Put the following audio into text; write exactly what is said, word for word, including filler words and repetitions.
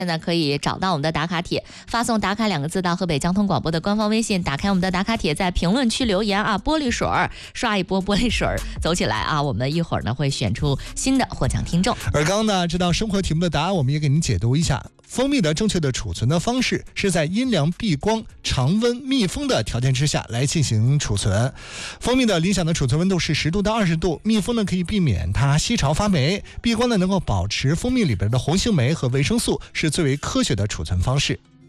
现在可以找到我们的打卡帖，发送打卡两个字到河北交通广播的官方微信，打开我们的打卡帖，在评论区留言啊，玻璃水儿刷一波玻璃水儿，走起来啊！我们一会儿呢会选出新的获奖听众。 而刚刚呢，知道生活题目的答案，我们也给您解读一下。蜂蜜的正确的储存的方式是在阴凉避光、常温密封的条件之下来进行储存。蜂蜜的理想的储存温度是十度到二十度，密封呢可以避免它吸潮发霉，避光呢能够保持蜂蜜里边的红杏酶和维生素，是最为科学的储存方式。